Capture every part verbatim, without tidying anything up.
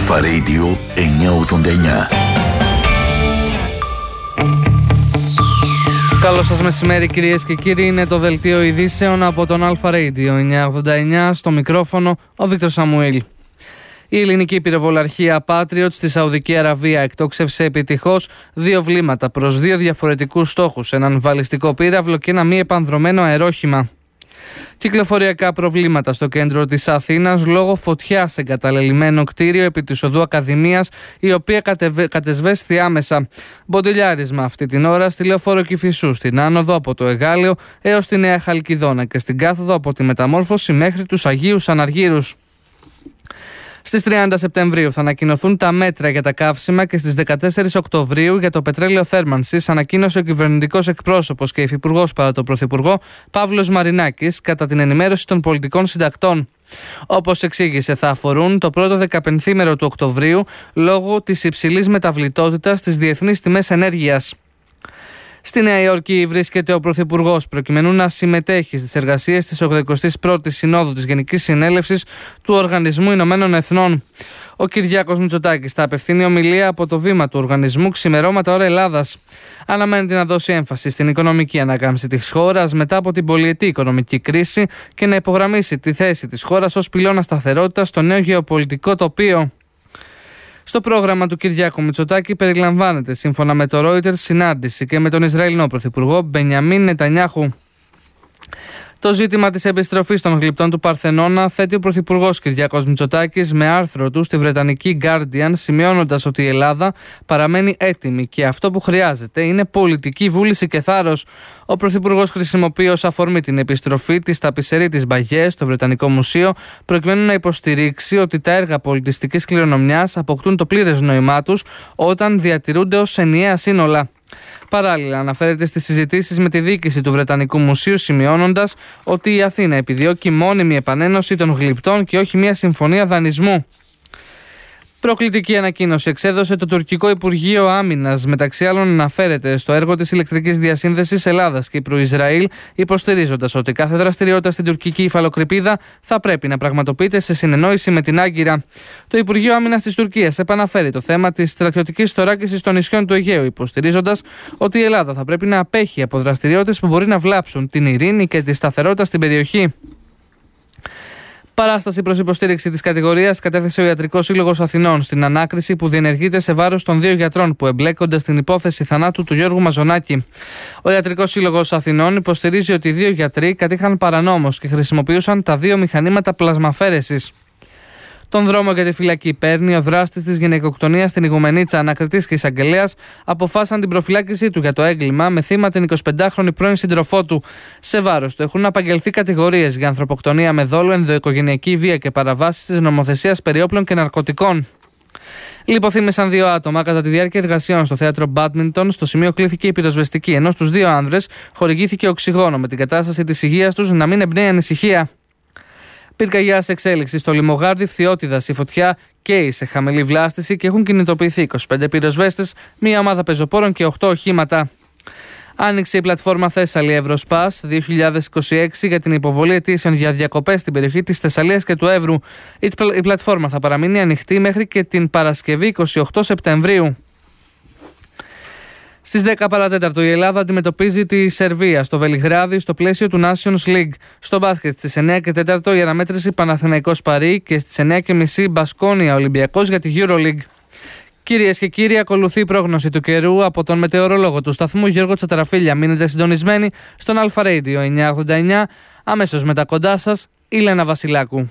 Αλφα Radio εννιακόσια ογδόντα εννιά. Καλό σας μεσημέρι κυρίες και κύριοι, είναι το δελτίο ειδήσεων από τον Αλφα Radio εννιακόσια ογδόντα εννιά, στο μικρόφωνο ο Βίκτορ Σαμουήλ. Η ελληνική πυροβολαρχία Patriot στη Σαουδική Αραβία εκτόξευσε επιτυχώς δύο βλήματα προς δύο διαφορετικούς στόχους, έναν βαλιστικό πύραυλο και ένα μη επανδρωμένο αερόχημα. Κυκλοφοριακά προβλήματα στο κέντρο της Αθήνας λόγω φωτιάς σε εγκαταλελειμμένο κτίριο επί της οδού Ακαδημίας, η οποία κατεβε... κατεσβέσθη άμεσα. Μποντιλιάρισμα αυτή την ώρα στη Λεωφόρο Κηφισού, στην άνοδο από το Εγάλεο έως τη Νέα Χαλκιδόνα και στην κάθοδο από τη Μεταμόρφωση μέχρι τους Αγίους Αναργύρους. Στις τριάντα Σεπτεμβρίου θα ανακοινωθούν τα μέτρα για τα καύσιμα και στις δεκατέσσερις Οκτωβρίου για το πετρέλαιο θέρμανσης, ανακοίνωσε ο κυβερνητικός εκπρόσωπος και υφυπουργός παρά τον Πρωθυπουργό Παύλος Μαρινάκης κατά την ενημέρωση των πολιτικών συντακτών. Όπως εξήγησε, θα αφορούν το πρώτο δεκαπενθήμερο του Οκτωβρίου λόγω της υψηλής μεταβλητότητας στις διεθνείς τιμές ενέργειας. Στη Νέα Υόρκη βρίσκεται ο Πρωθυπουργός προκειμένου να συμμετέχει στις εργασίες της ογδοηκοστής πρώτης Συνόδου της Γενικής Συνέλευσης του Οργανισμού Ηνωμένων Εθνών. Ο Κυριάκος Μητσοτάκης θα απευθύνει ομιλία από το βήμα του οργανισμού ξημερώματα ώρα Ελλάδας. Αναμένεται να δώσει έμφαση στην οικονομική ανάκαμψη της χώρας μετά από την πολυετή οικονομική κρίση και να υπογραμμίσει τη θέση της χώρας ως πυλώνα σταθερότητας στο νέο γεωπολιτικό τοπίο. Στο πρόγραμμα του Κυριάκου Μητσοτάκη περιλαμβάνεται, σύμφωνα με το Reuters, συνάντηση και με τον Ισραηλινό Πρωθυπουργό Μπενιαμίν Νετανιάχου. Το ζήτημα της επιστροφής των γλυπτών του Παρθενώνα θέτει ο Πρωθυπουργός Κυριάκος Μητσοτάκης με άρθρο του στη Βρετανική Guardian, σημειώνοντας ότι η Ελλάδα παραμένει έτοιμη και αυτό που χρειάζεται είναι πολιτική βούληση και θάρρος. Ο Πρωθυπουργός χρησιμοποιεί ως αφορμή την επιστροφή της ταπισερίτης Μπαγιέ στο Βρετανικό Μουσείο, προκειμένου να υποστηρίξει ότι τα έργα πολιτιστικής κληρονομιάς αποκτούν το πλήρες νόημά τους όταν διατηρούνται ως ενιαία σύνολα. Παράλληλα, αναφέρεται στις συζητήσεις με τη διοίκηση του Βρετανικού Μουσείου, σημειώνοντας ότι η Αθήνα επιδιώκει μόνιμη επανένωση των γλυπτών και όχι μια συμφωνία δανεισμού. Προκλητική ανακοίνωση εξέδωσε το τουρκικό Υπουργείο Άμυνας. Μεταξύ άλλων, αναφέρεται στο έργο της ηλεκτρικής διασύνδεσης Ελλάδας-Κύπρου-Ισραήλ, υποστηρίζοντας ότι κάθε δραστηριότητα στην τουρκική υφαλοκρηπίδα θα πρέπει να πραγματοποιείται σε συνεννόηση με την Άγκυρα. Το Υπουργείο Άμυνας της Τουρκίας επαναφέρει το θέμα της στρατιωτικής θωράκισης των νησιών του Αιγαίου, υποστηρίζοντας ότι η Ελλάδα θα πρέπει να απέχει από δραστηριότητες που μπορεί να βλάψουν την ειρήνη και τη σταθερότητα στην περιοχή. Παράσταση προς υποστήριξη της κατηγορίας κατέθεσε ο Ιατρικός Σύλλογος Αθηνών στην ανάκριση που διενεργείται σε βάρος των δύο γιατρών που εμπλέκονται στην υπόθεση θανάτου του Γιώργου Μαζονάκη. Ο Ιατρικός Σύλλογος Αθηνών υποστηρίζει ότι οι δύο γιατροί κατήχαν παρανόμως και χρησιμοποιούσαν τα δύο μηχανήματα πλασμαφέρεσης. Τον δρόμο για τη φυλακή παίρνει ο δράστης της γυναικοκτονίας στην Ιγουμενίτσα. Ανακριτής και εισαγγελέας αποφάσισαν την προφυλάκησή του για το έγκλημα με θύμα την εικοσιπεντάχρονη πρώην σύντροφό του. Σε βάρος του έχουν απαγγελθεί κατηγορίες για ανθρωποκτονία με δόλο, ενδοοικογενειακή βία και παραβάσεις της νομοθεσίας περί όπλων και ναρκωτικών. Λιποθύμησαν δύο άτομα κατά τη διάρκεια εργασιών στο θέατρο Μπάντμιντον. Στο σημείο κλήθηκε η πυροσβεστική, ενώ στους δύο άνδρες χορηγήθηκε οξυγόνο με την κατάσταση της υγείας τους να μην εμπνέει ανησυχία. Πυρκαγιά σε εξέλιξη στο Λιμογάρδι Φθιώτιδας. Η φωτιά καίει σε χαμηλή βλάστηση και έχουν κινητοποιηθεί είκοσι πέντε πυροσβέστες, μία ομάδα πεζοπόρων και οκτώ οχήματα. Άνοιξε η πλατφόρμα Θέσσαλη Ευρωσπάς δύο χιλιάδες είκοσι έξι για την υποβολή αιτήσεων για διακοπές στην περιοχή της Θεσσαλίας και του Εύρου. Η πλατφόρμα θα παραμείνει ανοιχτή μέχρι και την Παρασκευή είκοσι οκτώ Σεπτεμβρίου. Στις δέκα παρά τέταρτο η Ελλάδα αντιμετωπίζει τη Σερβία στο Βελιγράδι στο πλαίσιο του Nations League. Στο μπάσκετ στις εννιά και τέταρτο η αναμέτρηση Παναθηναϊκός Παρί και στις εννιά και μισή Μπασκόνια Ολυμπιακός για τη EuroLeague. Κυρίες και κύριοι, ακολουθεί η πρόγνωση του καιρού από τον μετεωρολόγο του σταθμού Γιώργο Τσαταραφίλια. Μείνετε συντονισμένοι στον Αλφα Radio εννιακόσια ογδόντα εννιά. Αμέσως μετά κοντά σας η Λένα Βασιλάκου.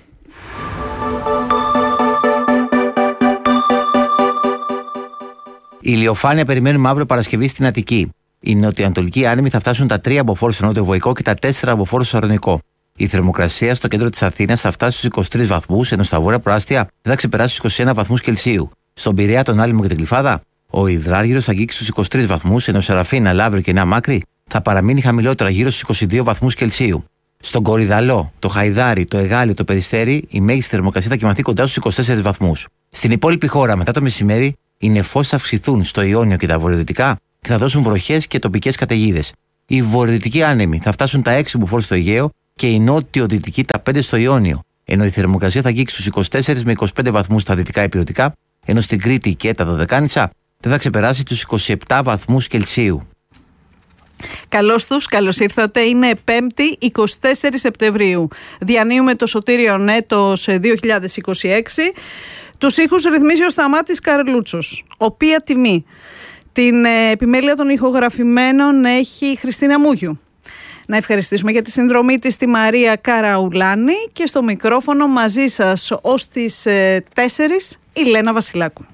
Η ηλιοφάνεια περιμένουμε αύριο Παρασκευή στην Αττική. Οι νοτιοανατολικοί άνεμοι θα φτάσουν τα τρία μποφόρ στο νότιο-βοϊκό και τα τέσσερα μποφόρ στο αρνικό. Η θερμοκρασία στο κέντρο της Αθήνας θα φτάσει στους είκοσι τρεις βαθμούς, ενώ στα βόρεια προάστια δεν θα ξεπεράσει τους είκοσι ένα βαθμούς Κελσίου. Στον Πειραιά, τον Άλυμο και την Γλυφάδα, ο υδράργυρος θα αγγίξει στους είκοσι τρεις βαθμούς, ενώ Σεραφίνα, Λαύριο και Νέα Μάκρη θα παραμείνει χαμηλότερα γύρω στους είκοσι δύο βαθμούς Κελσίου. Στον Κορυδαλό, το Χαϊδάρι, το Εγάλιο, το Περιστέρι, η μέγιστη θερμοκρασία θα κοιμαθεί κοντά στους είκοσι τέσσερις βαθμούς. Στην υπόλοιπη χώρα, μετά το μεσημέρι, οι νεφώσεις θα αυξηθούν στο Ιόνιο και τα βορειοδυτικά και θα δώσουν βροχές και τοπικές καταιγίδες. Οι βορειοδυτικοί άνεμοι θα φτάσουν τα έξι μποφόρ στο Αιγαίο και οι νότιο-δυτικοί τα πέντε στο Ιόνιο, ενώ η θερμοκρασία θα αγγίξει στους είκοσι τέσσερις με είκοσι πέντε βαθμούς στα δυτικά υπηρετικά ενώ στην Κρήτη και τα Δωδεκάνησα δεν θα ξεπεράσει τους είκοσι επτά βαθμούς Κελσίου. Καλώς τους, καλώς ήρθατε. Είναι Πέμπτη, εικοστή τέταρτη Σεπτεμβρίου. Διανύουμε το Σωτήριον έτος δύο χιλιάδες είκοσι έξι. Τους ήχους ρυθμίζει ο Σταμάτης Καρλούτσος. Οποία τιμή. Την ε, επιμέλεια των ηχογραφημένων έχει η Χριστίνα Μούγιου. Να ευχαριστήσουμε για τη συνδρομή της τη Μαρία Καραουλάνη και στο μικρόφωνο μαζί σας ως τις ε, τέσσερις η Λένα Βασιλάκου.